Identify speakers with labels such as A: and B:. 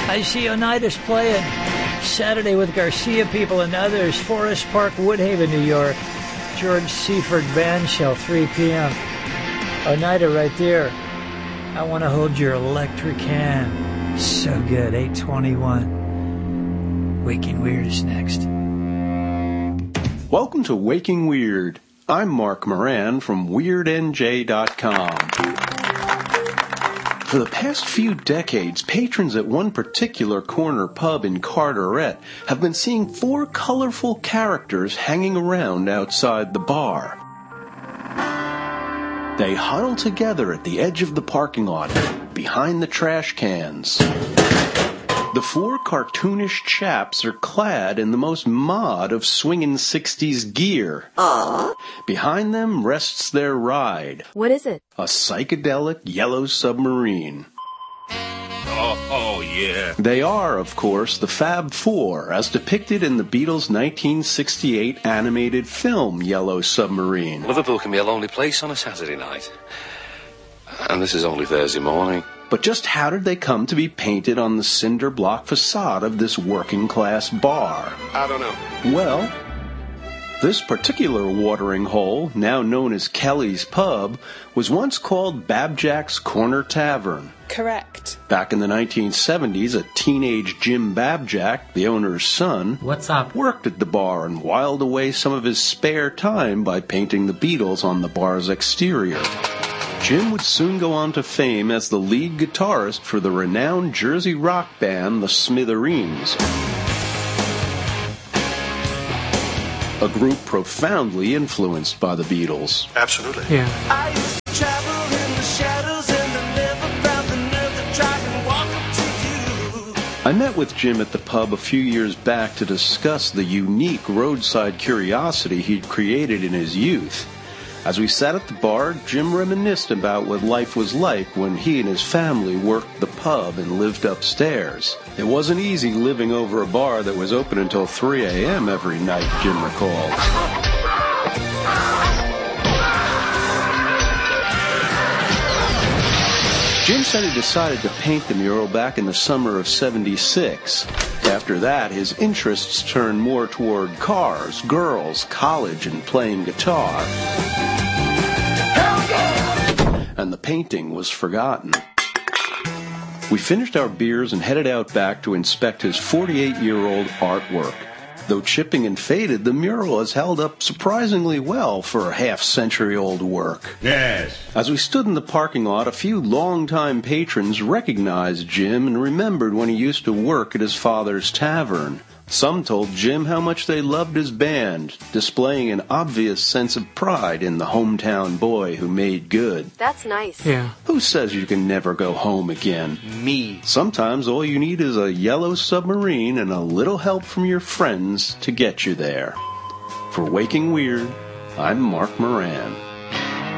A: I see Oneida's playing Saturday with Garcia People and others, Forest Park, Woodhaven, New York. George Seaford Band Shell, 3 p.m. Oneida right there. I want to hold your electric hand. So good, 8:21. Waking Weird is next.
B: Welcome to Waking Weird. I'm Mark Moran from WeirdNJ.com. For the past few decades, patrons at one particular corner pub in Carteret have been seeing 4 colorful characters hanging around outside the bar. They huddle together at the edge of the parking lot, behind the trash cans. The 4 cartoonish chaps are clad in the most mod of swingin' 60s gear.
C: Aww.
B: Behind them rests their ride.
C: What is it?
B: A psychedelic yellow submarine.
D: Oh, yeah.
B: They are, of course, the Fab Four, as depicted in the Beatles' 1968 animated film Yellow Submarine.
D: Liverpool can be a lonely place on a Saturday night. And this is only Thursday morning.
B: But just how did they come to be painted on the cinder block facade of this working-class bar?
D: I don't know.
B: Well, this particular watering hole, now known as Kelly's Pub, was once called Babjack's Corner Tavern.
E: Correct.
B: Back in the 1970s, a teenage Jim Babjack, the owner's son,
F: What's up?
B: worked at the bar and whiled away some of his spare time by painting the Beatles on the bar's exterior. Jim would soon go on to fame as the lead guitarist for the renowned Jersey rock band, the Smithereens, a group profoundly influenced by the Beatles.
D: Absolutely.
F: Yeah.
G: I used to travel in the shadows and I never found the nerve to try and walk up to you.
B: I met with Jim at the pub a few years back to discuss the unique roadside curiosity he'd created in his youth. As we sat at the bar, Jim reminisced about what life was like when he and his family worked the pub and lived upstairs. It wasn't easy living over a bar that was open until 3 a.m. every night, Jim recalled. Jim said he decided to paint the mural back in the summer of '76. After that, his interests turned more toward cars, girls, college, and playing guitar. And the painting was forgotten. We finished our beers and headed out back to inspect his 48-year-old artwork. Though chipping and faded, the mural has held up surprisingly well for a half-century-old work.
D: Yes.
B: As we stood in the parking lot, a few longtime patrons recognized Jim and remembered when he used to work at his father's tavern. Some told Jim how much they loved his band, displaying an obvious sense of pride in the hometown boy who made good.
C: That's nice.
F: Yeah.
B: Who says you can never go home again?
D: Me.
B: Sometimes all you need is a yellow submarine and a little help from your friends to get you there. For Waking Weird, I'm Mark Moran.